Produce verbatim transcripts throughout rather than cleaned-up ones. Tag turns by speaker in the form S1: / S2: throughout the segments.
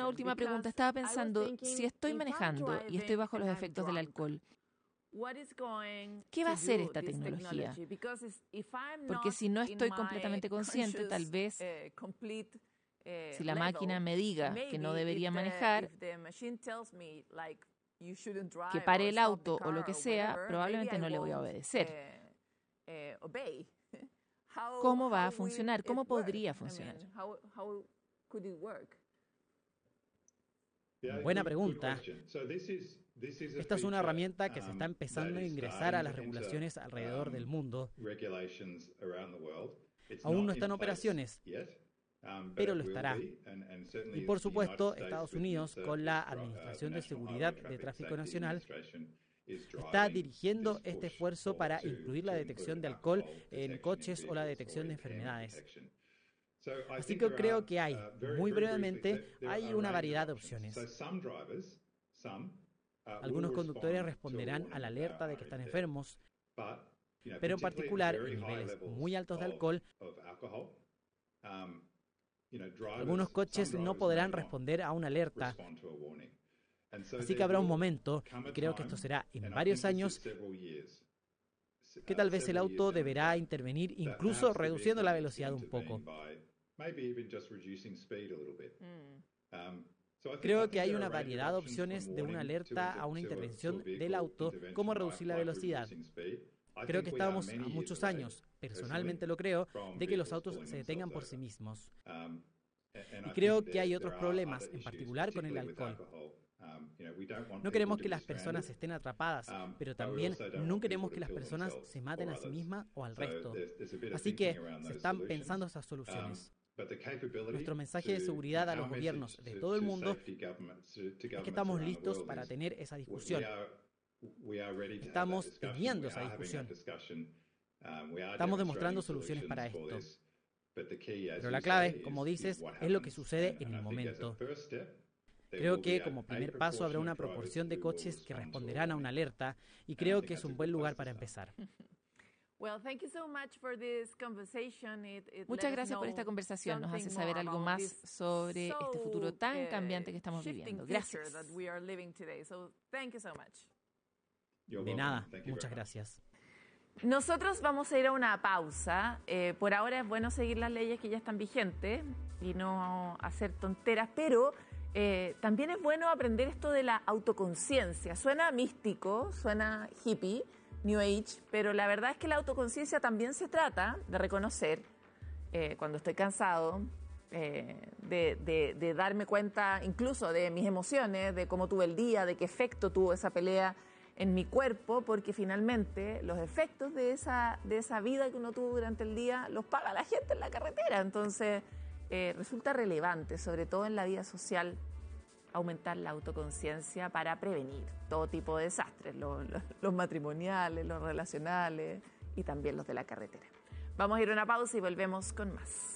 S1: una última pregunta. Estaba pensando, si estoy manejando y estoy bajo los efectos del alcohol, ¿qué va a hacer esta tecnología? Porque si no estoy completamente consciente, tal vez, si la máquina me diga que no debería manejar, que pare el auto o lo que sea, probablemente no le voy a obedecer. ¿Cómo va a funcionar? ¿Cómo podría funcionar?
S2: Buena pregunta. Esta es una herramienta que se está empezando a ingresar a las regulaciones alrededor del mundo. Aún no está en operaciones, pero lo estará. Y por supuesto, Estados Unidos, con la Administración de Seguridad de Tráfico Nacional, está dirigiendo este esfuerzo para incluir la detección de alcohol en coches o la detección de enfermedades. Así que creo que hay, muy brevemente, hay una variedad de opciones. Algunos conductores responderán a la alerta de que están enfermos, pero en particular en niveles muy altos de alcohol, algunos coches no podrán responder a una alerta. Así que habrá un momento, y creo que esto será en varios años, que tal vez el auto deberá intervenir incluso reduciendo la velocidad un poco. Creo que hay una variedad de opciones de una alerta a una intervención del auto, cómo reducir la velocidad. Creo que estamos a muchos años, personalmente lo creo, de que los autos se detengan por sí mismos. Y creo que hay otros problemas, en particular con el alcohol. No queremos que las personas estén atrapadas, pero también no queremos que las personas se maten a sí mismas o al resto. Así que se están pensando esas soluciones. Nuestro mensaje de seguridad a los gobiernos de todo el mundo es que estamos listos para tener esa discusión. Estamos teniendo esa discusión. Estamos demostrando soluciones para esto. Pero la clave, como dices, es lo que sucede en el momento. Creo que como primer paso habrá una proporción de coches que responderán a una alerta y creo que es un buen lugar para empezar.
S1: Muchas gracias por esta conversación. Nos hace saber algo más sobre este futuro tan cambiante que estamos viviendo. Gracias.
S2: De nada, muchas gracias.
S3: Nosotros vamos a ir a una pausa. Eh, por ahora es bueno seguir las leyes que ya están vigentes y no hacer tonteras, pero eh, también es bueno aprender esto de la autoconciencia. Suena místico, suena hippie, New Age, pero la verdad es que la autoconciencia también se trata de reconocer eh, cuando estoy cansado, eh, de, de, de darme cuenta incluso de mis emociones, de cómo tuve el día, de qué efecto tuvo esa pelea en mi cuerpo, porque finalmente los efectos de esa, de esa vida que uno tuvo durante el día los paga la gente en la carretera. Entonces eh, resulta relevante, sobre todo en la vida social, aumentar la autoconciencia para prevenir todo tipo de desastres, los, los, los matrimoniales, los relacionales y también los de la carretera. Vamos a ir a una pausa y volvemos con más.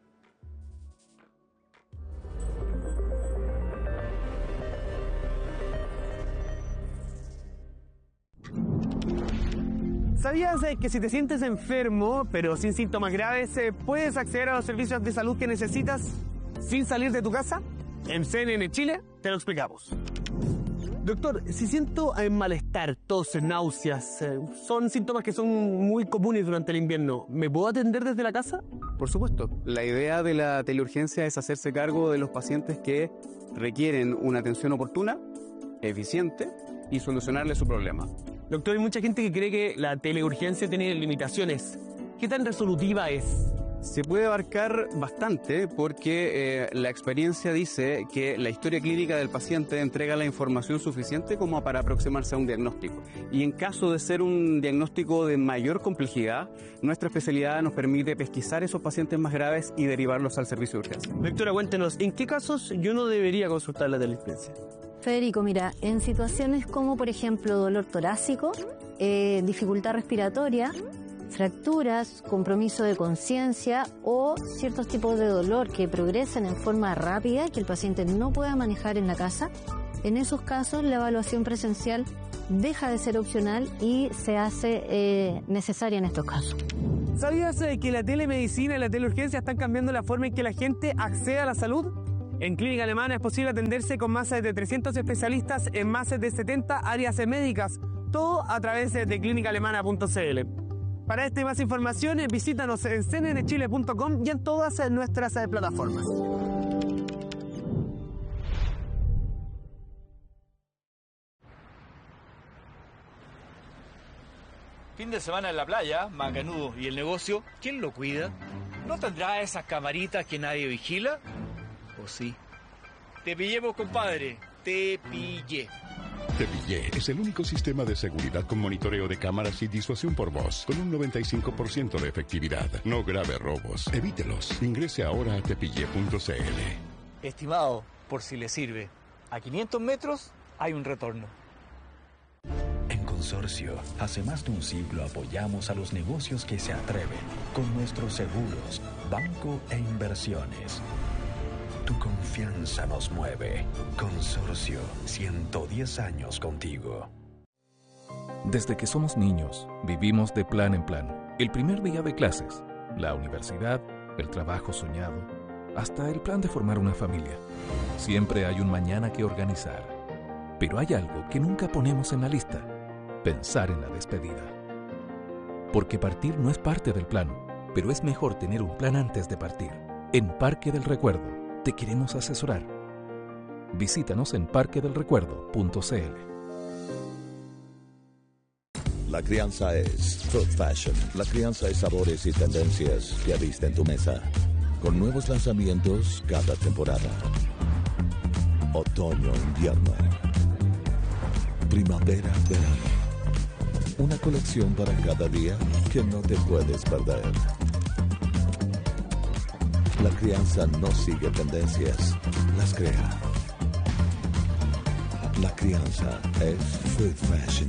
S4: ¿Sabías eh, que si te sientes enfermo, pero sin síntomas graves, eh, puedes acceder a los servicios de salud que necesitas sin salir de tu casa? En C N N Chile te lo explicamos. Doctor, si siento eh, malestar, tos, náuseas, eh, son síntomas que son muy comunes durante el invierno, ¿me puedo atender desde la casa?
S5: Por supuesto. La idea de la teleurgencia es hacerse cargo de los pacientes que requieren una atención oportuna, eficiente y solucionarle su problema.
S4: Doctor, hay mucha gente que cree que la teleurgencia tiene limitaciones. ¿Qué tan resolutiva es?
S5: Se puede abarcar bastante porque eh, la experiencia dice que la historia clínica del paciente entrega la información suficiente como para aproximarse a un diagnóstico. Y en caso de ser un diagnóstico de mayor complejidad, nuestra especialidad nos permite pesquisar esos pacientes más graves y derivarlos al servicio de urgencia.
S4: Doctora, cuéntenos, ¿en qué casos yo no debería consultar la teleurgencia?
S6: Federico, mira, en situaciones como por ejemplo dolor torácico, eh, dificultad respiratoria, fracturas, compromiso de conciencia o ciertos tipos de dolor que progresan en forma rápida que el paciente no pueda manejar en la casa, en esos casos la evaluación presencial deja de ser opcional y se hace eh, necesaria en estos casos.
S4: ¿Sabías eh, que la telemedicina y la teleurgencia están cambiando la forma en que la gente accede a la salud? En Clínica Alemana es posible atenderse con más de trescientos especialistas en más de setenta áreas médicas, todo a través de clínica alemana punto c l. Para esta y más información, visítanos en c n n chile punto com y en todas nuestras plataformas.
S7: Fin de semana en la playa, macanudo. ¿Y el negocio? ¿Quién lo cuida? ¿No tendrá esas camaritas que nadie vigila? ¿O sí? Te pillemos, compadre. Te pillé.
S8: Te Pillé es el único sistema de seguridad con monitoreo de cámaras y disuasión por voz, con un noventa y cinco por ciento de efectividad. No grave robos. Evítelos. Ingrese ahora a te pillé punto c l.
S7: Estimado, por si le sirve, a quinientos metros hay un retorno.
S9: En Consorcio, hace más de un siglo apoyamos a los negocios que se atreven con nuestros seguros, banco e inversiones. Tu confianza nos mueve. Consorcio, ciento diez años contigo.
S10: Desde que somos niños, vivimos de plan en plan. El primer día de clases, la universidad, el trabajo soñado, hasta el plan de formar una familia. Siempre hay un mañana que organizar. Pero hay algo que nunca ponemos en la lista: pensar en la despedida. Porque partir no es parte del plan, pero es mejor tener un plan antes de partir. En Parque del Recuerdo te queremos asesorar. Visítanos en parque del recuerdo punto c l.
S11: La crianza es Food Fashion. La crianza es sabores y tendencias que viste en tu mesa. Con nuevos lanzamientos cada temporada. Otoño, invierno. Primavera, verano. Una colección para cada día que no te puedes perder. La crianza no sigue tendencias, las crea. La crianza es Food Fashion.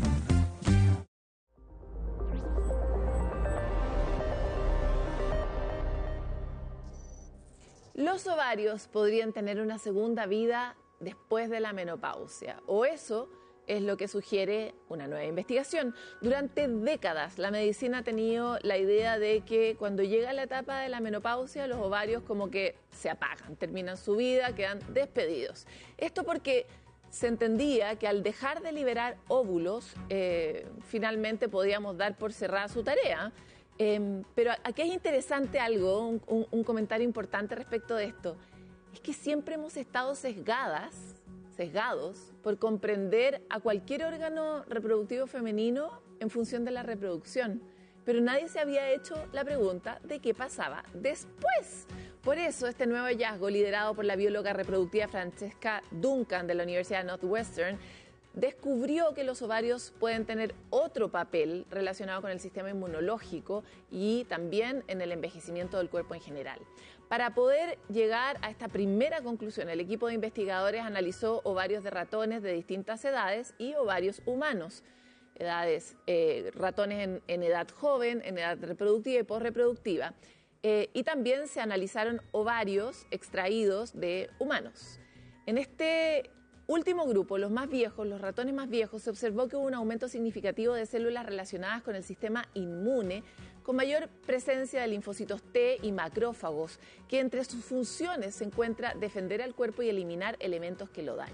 S3: Los ovarios podrían tener una segunda vida después de la menopausia, o eso es lo que sugiere una nueva investigación. Durante décadas la medicina ha tenido la idea de que cuando llega la etapa de la menopausia los ovarios como que se apagan, terminan su vida, quedan despedidos. Esto porque se entendía que al dejar de liberar óvulos, eh, finalmente podíamos dar por cerrada su tarea. Eh, pero aquí es interesante algo, un, un, un comentario importante respecto de esto. Es que siempre hemos estado sesgadas, sesgados por comprender a cualquier órgano reproductivo femenino en función de la reproducción. Pero nadie se había hecho la pregunta de qué pasaba después. Por eso, este nuevo hallazgo, liderado por la bióloga reproductiva Francesca Duncan de la Universidad de Northwestern, descubrió que los ovarios pueden tener otro papel relacionado con el sistema inmunológico y también en el envejecimiento del cuerpo en general. Para poder llegar a esta primera conclusión, el equipo de investigadores analizó ovarios de ratones de distintas edades y ovarios humanos. Edades, eh, ratones en, en edad joven, en edad reproductiva y posreproductiva. Eh, y también se analizaron ovarios extraídos de humanos. En este último grupo, los más viejos, los ratones más viejos, se observó que hubo un aumento significativo de células relacionadas con el sistema inmune, con mayor presencia de linfocitos T y macrófagos, que entre sus funciones se encuentra defender al cuerpo y eliminar elementos que lo dañan.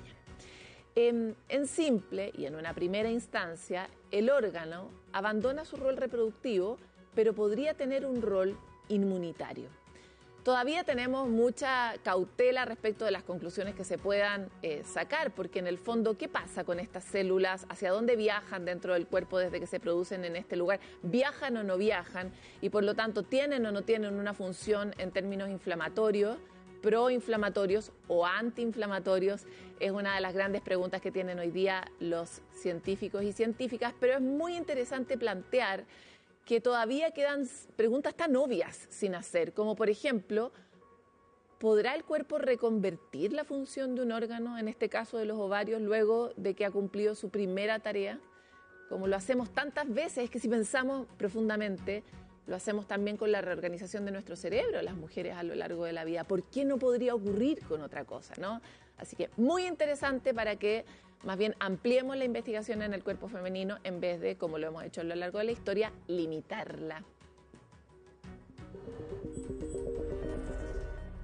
S3: En, en simple y en una primera instancia, el órgano abandona su rol reproductivo, pero podría tener un rol inmunitario. Todavía tenemos mucha cautela respecto de las conclusiones que se puedan eh, sacar, porque en el fondo, ¿qué pasa con estas células? ¿Hacia dónde viajan dentro del cuerpo desde que se producen en este lugar? ¿Viajan o no viajan? Y por lo tanto, ¿tienen o no tienen una función en términos inflamatorios, proinflamatorios o antiinflamatorios? Es una de las grandes preguntas que tienen hoy día los científicos y científicas, pero es muy interesante plantear que todavía quedan preguntas tan obvias sin hacer, como por ejemplo, ¿podrá el cuerpo reconvertir la función de un órgano, en este caso de los ovarios, luego de que ha cumplido su primera tarea? Como lo hacemos tantas veces, es que si pensamos profundamente, lo hacemos también con la reorganización de nuestro cerebro, las mujeres a lo largo de la vida. ¿Por qué no podría ocurrir con otra cosa, no? Así que muy interesante para que más bien ampliemos la investigación en el cuerpo femenino en vez de, como lo hemos hecho a lo largo de la historia, limitarla.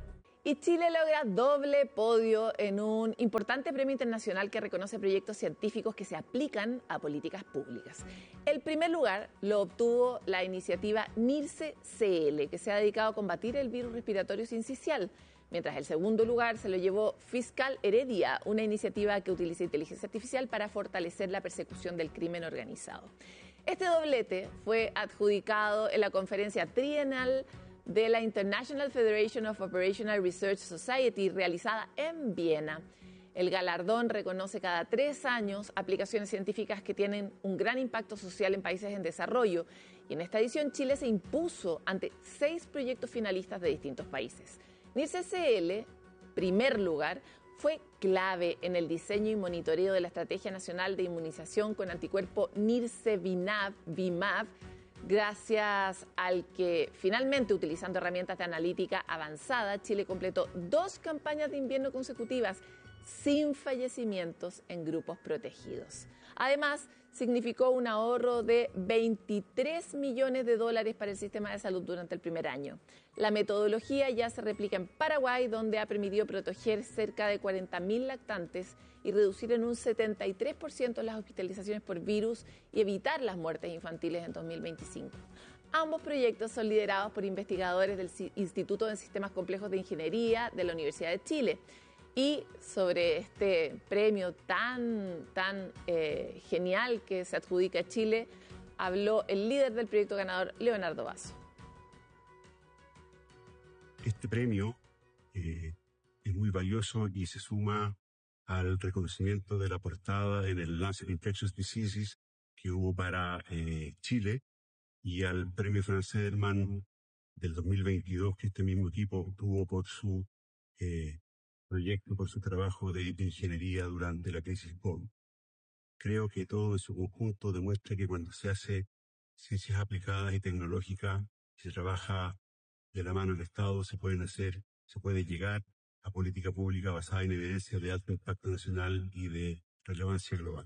S3: Y Chile logra doble podio en un importante premio internacional que reconoce proyectos científicos que se aplican a políticas públicas. El primer lugar lo obtuvo la iniciativa NIRSE-C L, que se ha dedicado a combatir el virus respiratorio sincicial, mientras el segundo lugar se lo llevó Fiscal Heredia, una iniciativa que utiliza inteligencia artificial para fortalecer la persecución del crimen organizado. Este doblete fue adjudicado en la conferencia trienal de la International Federation of Operational Research Society, realizada en Viena. El galardón reconoce cada tres años aplicaciones científicas que tienen un gran impacto social en países en desarrollo, y en esta edición Chile se impuso ante seis proyectos finalistas de distintos países. NIRSE-C L, primer lugar, fue clave en el diseño y monitoreo de la Estrategia Nacional de Inmunización con Anticuerpo NIRSE-VIMAV, gracias al que finalmente, utilizando herramientas de analítica avanzada, Chile completó dos campañas de invierno consecutivas sin fallecimientos en grupos protegidos. Además, significó un ahorro de veintitrés millones de dólares para el sistema de salud durante el primer año. La metodología ya se replica en Paraguay, donde ha permitido proteger cerca de cuarenta mil lactantes y reducir en un setenta y tres por ciento las hospitalizaciones por virus y evitar las muertes infantiles en dos mil veinticinco. Ambos proyectos son liderados por investigadores del Instituto de Sistemas Complejos de Ingeniería de la Universidad de Chile. Y sobre este premio tan, tan eh, genial que se adjudica a Chile, habló el líder del proyecto ganador, Leonardo Basso.
S12: Este premio eh, es muy valioso y se suma al reconocimiento de la portada en el Lancet Infectious Diseases que hubo para eh, Chile y al premio francés Hermann del dos mil veintidós que este mismo equipo obtuvo por su eh, proyecto, por su trabajo de, de ingeniería durante la crisis COVID. Creo que todo en su conjunto demuestra que cuando se hace ciencias aplicadas y tecnológicas, se trabaja de la mano del Estado, se pueden hacer, se puede llegar a política pública basada en evidencia de alto impacto nacional y de relevancia global.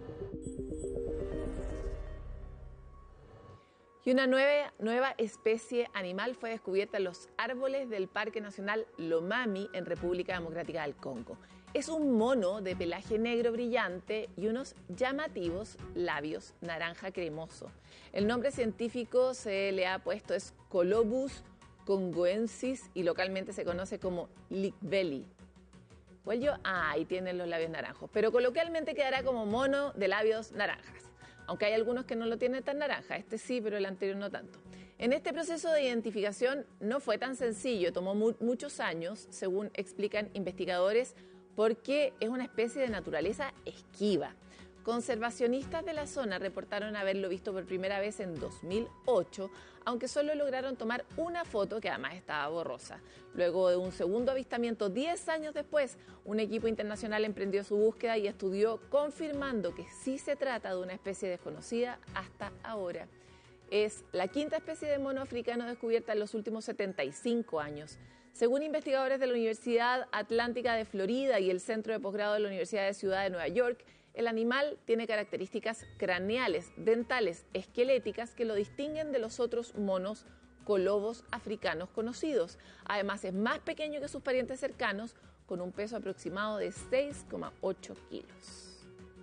S3: Y una nueva, nueva especie animal fue descubierta en los árboles del Parque Nacional Lomami en República Democrática del Congo. Es un mono de pelaje negro brillante y unos llamativos labios naranja cremoso. El nombre científico se le ha puesto es Colobus congoensis y localmente se conoce como lickbelly. Pues yo, ah, ahí tienen los labios naranjos, pero coloquialmente quedará como mono de labios naranjas. Aunque hay algunos que no lo tienen tan naranja, este sí, pero el anterior no tanto. En este proceso de identificación no fue tan sencillo, tomó mu- muchos años, según explican investigadores, porque es una especie de naturaleza esquiva. Conservacionistas de la zona reportaron haberlo visto por primera vez en dos mil ocho, aunque solo lograron tomar una foto que además estaba borrosa. Luego de un segundo avistamiento, diez años después, un equipo internacional emprendió su búsqueda y estudió, confirmando que sí se trata de una especie desconocida hasta ahora. Es la quinta especie de mono africano descubierta en los últimos setenta y cinco años. Según investigadores de la Universidad Atlántica de Florida y el Centro de Posgrado de la Universidad de Ciudad de Nueva York, el animal tiene características craneales, dentales, esqueléticas que lo distinguen de los otros monos colobos africanos conocidos. Además, es más pequeño que sus parientes cercanos, con un peso aproximado de seis coma ocho kilos.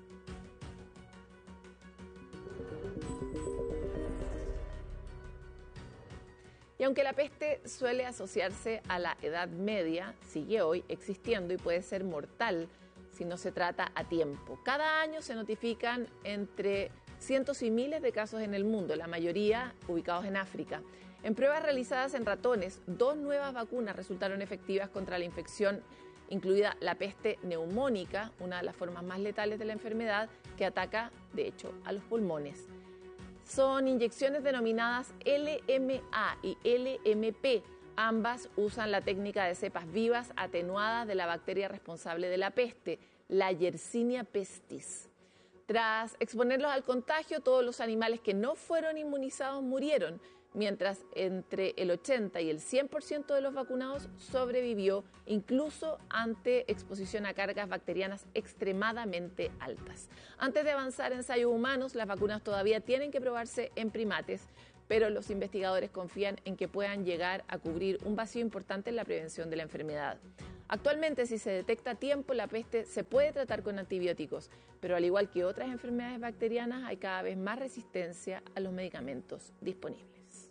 S3: Y aunque la peste suele asociarse a la Edad Media, sigue hoy existiendo y puede ser mortal si no se trata a tiempo. Cada año se notifican entre cientos y miles de casos en el mundo, la mayoría ubicados en África. En pruebas realizadas en ratones, dos nuevas vacunas resultaron efectivas contra la infección, incluida la peste neumónica, una de las formas más letales de la enfermedad, que ataca, de hecho, a los pulmones. Son inyecciones denominadas L M A y L M P. Ambas usan la técnica de cepas vivas atenuadas de la bacteria responsable de la peste, la Yersinia pestis. Tras exponerlos al contagio, todos los animales que no fueron inmunizados murieron, mientras entre el ochenta y el cien por ciento de los vacunados sobrevivió, incluso ante exposición a cargas bacterianas extremadamente altas. Antes de avanzar en ensayos humanos, las vacunas todavía tienen que probarse en primates, pero los investigadores confían en que puedan llegar a cubrir un vacío importante en la prevención de la enfermedad. Actualmente, si se detecta a tiempo, la peste se puede tratar con antibióticos, pero al igual que otras enfermedades bacterianas, hay cada vez más resistencia a los medicamentos disponibles.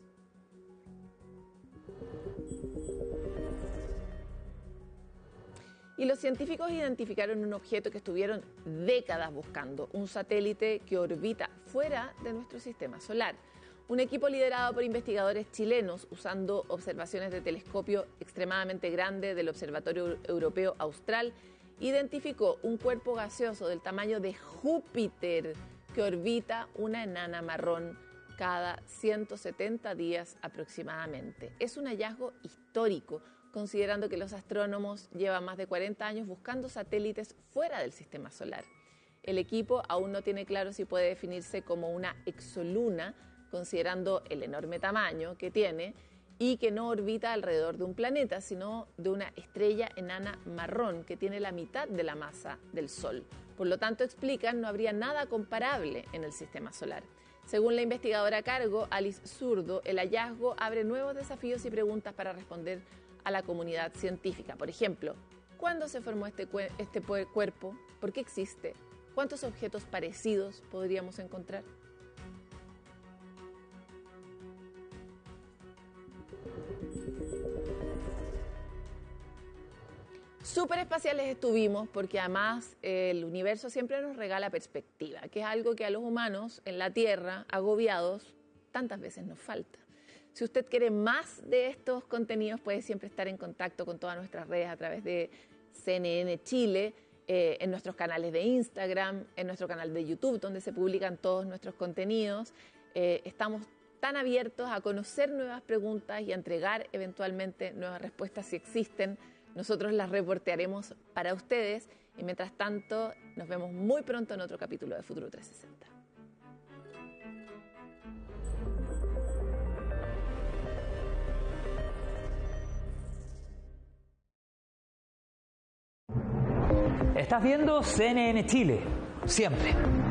S3: Y los científicos identificaron un objeto que estuvieron décadas buscando, un satélite que orbita fuera de nuestro sistema solar. Un equipo liderado por investigadores chilenos, usando observaciones de telescopio extremadamente grande del Observatorio Europeo Austral, identificó un cuerpo gaseoso del tamaño de Júpiter que orbita una enana marrón cada ciento setenta días aproximadamente. Es un hallazgo histórico, considerando que los astrónomos llevan más de cuarenta años buscando satélites fuera del sistema solar. El equipo aún no tiene claro si puede definirse como una exoluna, considerando el enorme tamaño que tiene y que no orbita alrededor de un planeta, sino de una estrella enana marrón que tiene la mitad de la masa del Sol. Por lo tanto, explican, no habría nada comparable en el sistema solar. Según la investigadora a cargo, Alice Zurdo, el hallazgo abre nuevos desafíos y preguntas para responder a la comunidad científica. Por ejemplo, ¿cuándo se formó este, este cuerpo? ¿Por qué existe? ¿Cuántos objetos parecidos podríamos encontrar? Superespaciales estuvimos porque además eh, el universo siempre nos regala perspectiva, que es algo que a los humanos en la Tierra, agobiados, tantas veces nos falta. Si usted quiere más de estos contenidos, puede siempre estar en contacto con todas nuestras redes a través de C N N Chile, eh, en nuestros canales de Instagram, en nuestro canal de YouTube, donde se publican todos nuestros contenidos. Eh, estamos tan abiertos a conocer nuevas preguntas y a entregar eventualmente nuevas respuestas si existen. Nosotros las reportearemos para ustedes y mientras tanto nos vemos muy pronto en otro capítulo de Futuro trescientos sesenta.
S13: Estás viendo C N N Chile, siempre.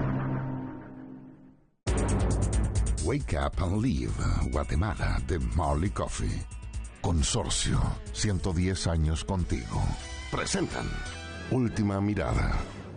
S14: Wake Up and Live, Guatemala, de Marley Coffee. Consorcio, ciento diez años contigo. Presentan Última Mirada.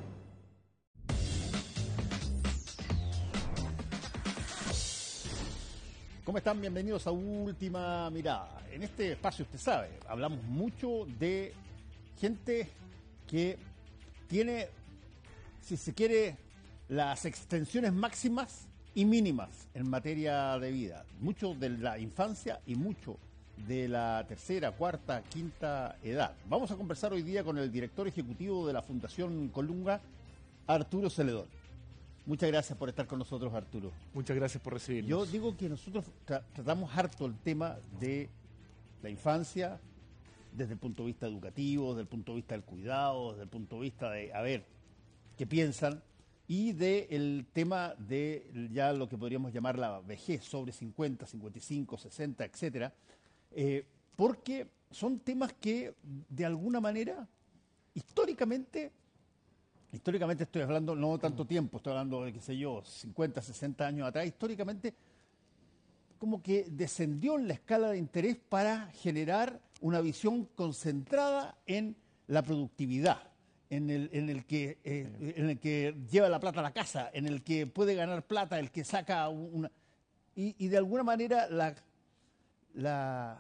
S15: ¿Cómo están? Bienvenidos a Última Mirada. En este espacio, usted sabe, hablamos mucho de gente que tiene, si se quiere, las extensiones máximas y mínimas en materia de vida. Mucho de la infancia y mucho de la tercera, cuarta, quinta edad. Vamos a conversar hoy día con el director ejecutivo de la Fundación Colunga, Arturo Celedón. Muchas gracias por estar con nosotros, Arturo.
S16: Muchas gracias por recibirnos.
S15: Yo digo que nosotros tra tratamos harto el tema de la infancia desde el punto de vista educativo, desde el punto de vista del cuidado, desde el punto de vista de, a ver, qué piensan, y del tema de ya lo que podríamos llamar la vejez, sobre cincuenta, cincuenta y cinco, sesenta, etcétera, eh, porque son temas que, de alguna manera, históricamente, históricamente estoy hablando no tanto tiempo, estoy hablando de, qué sé yo, cincuenta, sesenta años atrás, históricamente, como que descendió en la escala de interés para generar una visión concentrada en la productividad, en el, en el, que, eh, en el que lleva la plata a la casa, en el que puede ganar plata, el que saca una... Y, y de alguna manera la, la,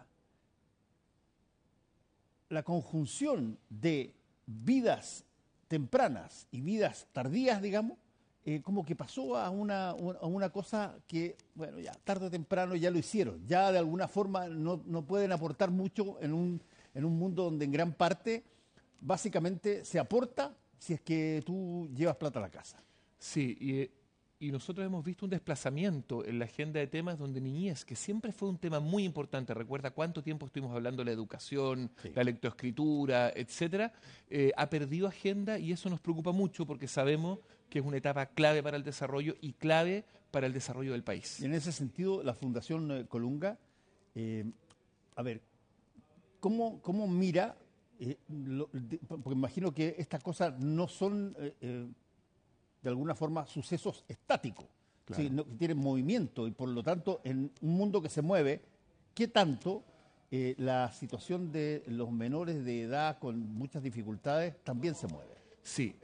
S15: la conjunción de vidas tempranas y vidas tardías, digamos, eh, como que pasó a una, a una cosa que, bueno, ya tarde o temprano ya lo hicieron. Ya de alguna forma no, no pueden aportar mucho en un, en un mundo donde en gran parte básicamente se aporta si es que tú llevas plata a la casa.
S16: Sí, y, y nosotros hemos visto un desplazamiento en la agenda de temas donde niñez, que siempre fue un tema muy importante. Recuerda cuánto tiempo estuvimos hablando de la educación, sí, la lectoescritura, etcétera. Eh, ha perdido agenda y eso nos preocupa mucho porque sabemos que es una etapa clave para el desarrollo y clave para el desarrollo del país.
S15: Y en ese sentido, la Fundación Colunga, eh, a ver, ¿cómo, cómo mira? Eh, lo, de, porque imagino que estas cosas no son, eh, eh, de alguna forma, sucesos estáticos, claro. Sí, no, que tienen movimiento y por lo tanto en un mundo que se mueve, ¿qué tanto eh, la situación de los menores de edad con muchas dificultades también se mueve?
S16: Sí,